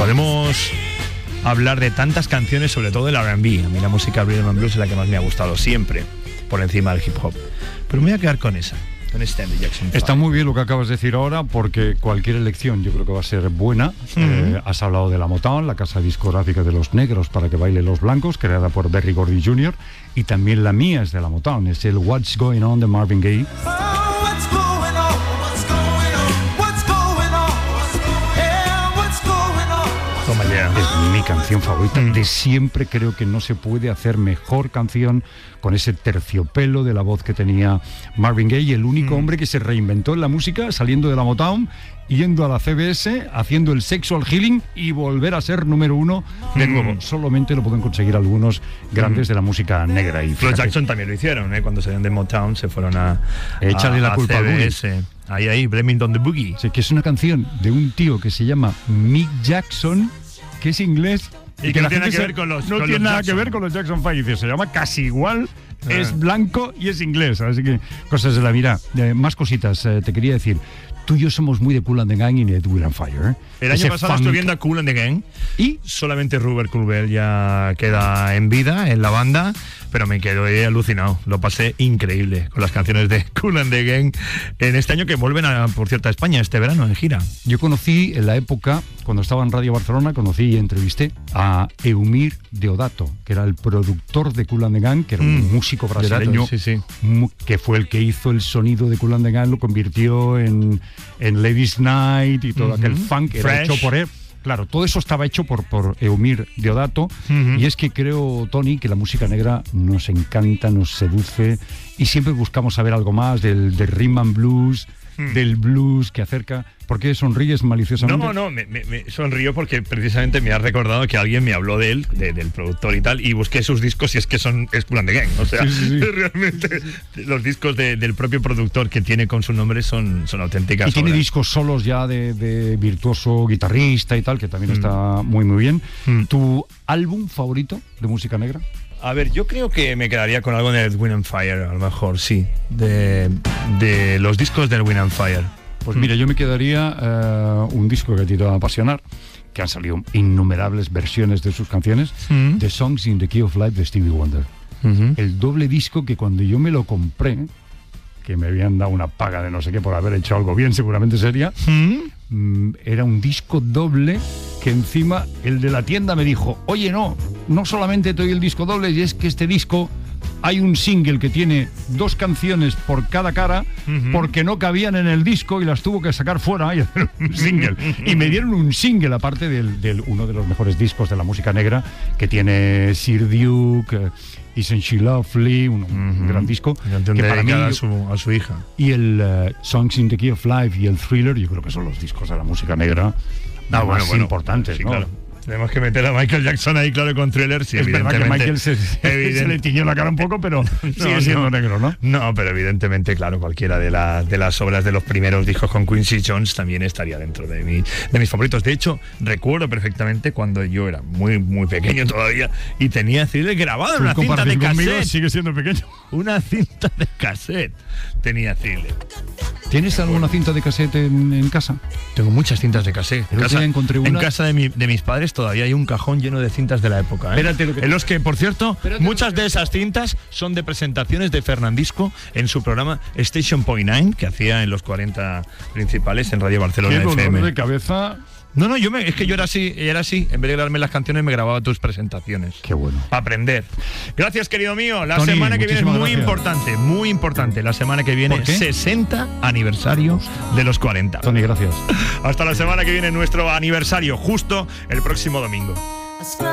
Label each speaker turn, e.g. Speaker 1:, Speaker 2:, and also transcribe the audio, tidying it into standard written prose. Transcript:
Speaker 1: podemos hablar de tantas canciones, sobre todo del R&B. A mí la música rhythm and blues es la que más me ha gustado siempre, por encima del hip hop. Pero me voy a quedar con esa, con Stanley Jackson 5.
Speaker 2: Está muy bien lo que acabas de decir ahora, porque cualquier elección yo creo que va a ser buena. Has hablado de la Motown, la casa discográfica de los negros para que bailen los blancos, creada por Berry Gordy Jr., y también la mía es de la Motown, es el What's Going On de Marvin Gaye. Es mi canción favorita de siempre. Creo que no se puede hacer mejor canción con ese terciopelo de la voz que tenía Marvin Gaye, el único hombre que se reinventó en la música saliendo de la Motown, yendo a la CBS, haciendo el sexual healing y volver a ser número uno de nuevo. Solamente lo pueden conseguir algunos grandes de la música negra. Y
Speaker 1: los Jackson también lo hicieron, cuando salieron de Motown se fueron a
Speaker 2: echarle la culpa
Speaker 1: CBS. Ahí, Blaming on the Boogie.
Speaker 2: Sí, que es una canción de un tío que se llama Mick Jackson, que es inglés
Speaker 1: y que no tiene nada que ver con los
Speaker 2: no tiene nada que ver con los Jackson 5. Se llama casi igual, es blanco y es inglés. Así que cosas de la vida. Más cositas te quería decir. Tú y yo somos muy de Kool and the Gang y de Edwin and Fire.
Speaker 1: El año pasado estuve viendo a Kool and the Gang y solamente Rupert Colbert ya queda en vida en la banda, pero me quedé alucinado. Lo pasé increíble con las canciones de Kool and the Gang en este año, que vuelven, por cierto, a España este verano en gira.
Speaker 2: Yo conocí en la época, cuando estaba en Radio Barcelona, conocí y entrevisté a Eumir Deodato, que era el productor de Kool and the Gang, que era un músico brasileño, que fue el que hizo el sonido de Kool and the Gang, lo convirtió en Ladies Night y todo aquel funk era hecho por él. Claro, todo eso estaba hecho por Eumir Deodato. Y es que creo, Tony, que la música negra nos encanta, nos seduce y siempre buscamos saber algo más del rhythm and blues, del blues que acerca. ¿Por qué sonríes maliciosamente?
Speaker 1: No, me sonrío porque precisamente me has recordado que alguien me habló de él, del productor y tal, y busqué sus discos y es que es Kool and the Gang. O sea, realmente los discos del propio productor que tiene con su nombre son auténticas.
Speaker 2: Y tiene discos solos ya de virtuoso guitarrista y tal, que también está muy bien. ¿Tu álbum favorito de música negra?
Speaker 1: A ver, yo creo que me quedaría con algo de Wind and Fire, a lo mejor, sí. De los discos del Wind and Fire.
Speaker 2: Pues mira, yo me quedaría un disco que a ti te va a apasionar, que han salido innumerables versiones de sus canciones, The Songs in the Key of Life de Stevie Wonder. El doble disco que cuando yo me lo compré, que me habían dado una paga de no sé qué por haber hecho algo bien, seguramente sería, era un disco doble que encima el de la tienda me dijo, oye, no solamente te doy el disco doble, y es que este disco hay un single que tiene 2 canciones por cada cara, porque no cabían en el disco y las tuvo que sacar fuera y hacer un single. Y me dieron un single, aparte del uno de los mejores discos de la música negra, que tiene Sir Duke, Isn't She Lovely, un gran disco.
Speaker 1: Que para mí, a su hija.
Speaker 2: Y el Songs in the Key of Life y el Thriller, yo creo que son los discos de la música negra más importantes,
Speaker 1: sí,
Speaker 2: ¿no?
Speaker 1: Claro. Tenemos que meter a Michael Jackson ahí, claro, con Thriller. Sí,
Speaker 2: es verdad que Michael se le tiñó la cara un poco, pero sigue siendo negro, ¿no?
Speaker 1: No, pero evidentemente, claro, cualquiera de las obras de los primeros discos con Quincy Jones también estaría dentro de mis favoritos. De hecho, recuerdo perfectamente cuando yo era muy, muy pequeño todavía y tenía Thriller grabado en una cinta de cassette.
Speaker 2: Sigue siendo pequeño.
Speaker 1: Una cinta de cassette tenía Thriller.
Speaker 2: ¿Tienes alguna cinta de cassette en casa?
Speaker 1: Tengo muchas cintas de cassette. En casa de mis padres todavía hay un cajón lleno de cintas de la época. En los que, por cierto, muchas de esas cintas son de presentaciones de Fernandisco en su programa Station Point 9, que hacía en los 40 principales en Radio Barcelona FM.
Speaker 2: ¿Qué dolor de cabeza?
Speaker 1: No, es que yo era así. En vez de grabarme las canciones, me grababa tus presentaciones.
Speaker 2: Qué bueno.
Speaker 1: Para aprender. Gracias, querido mío. La semana que viene es muy importante. La semana que viene, 60 aniversario de los 40.
Speaker 2: Tony, gracias.
Speaker 1: Hasta la semana que viene, nuestro aniversario, justo el próximo domingo.